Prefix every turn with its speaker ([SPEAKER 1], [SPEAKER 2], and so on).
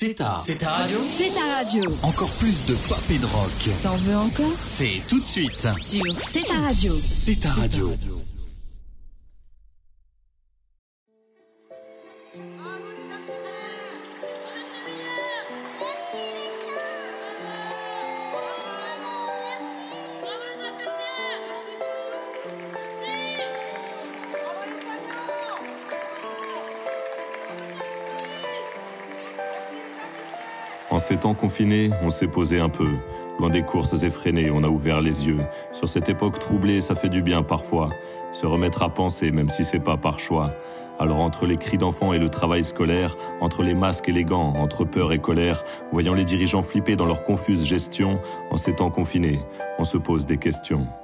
[SPEAKER 1] C'est ta radio.
[SPEAKER 2] C'est ta radio.
[SPEAKER 1] Encore plus de pop et de rock.
[SPEAKER 2] T'en veux encore?
[SPEAKER 1] C'est tout de suite.
[SPEAKER 2] Sur C'est ta radio.
[SPEAKER 1] C'est ta radio.
[SPEAKER 3] En ces temps confinés, on s'est posé un peu. Loin des courses effrénées, on a ouvert les yeux. Sur cette époque troublée, ça fait du bien parfois. Se remettre à penser, même si c'est pas par choix. Alors entre les cris d'enfants et le travail scolaire, entre les masques et les gants, entre peur et colère, voyant les dirigeants flipper dans leur confuse gestion, en ces temps confinés, on se pose des questions.